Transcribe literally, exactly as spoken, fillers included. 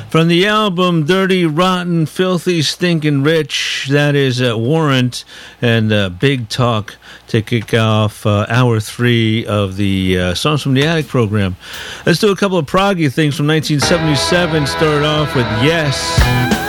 From the album Dirty, Rotten, Filthy, Stinkin' Rich, that is uh, Warrant and uh, Big Talk to kick off uh, hour three of the uh, Songs from the Attic program. Let's do a couple of proggy things from nineteen seventy-seven. Start off with Yes.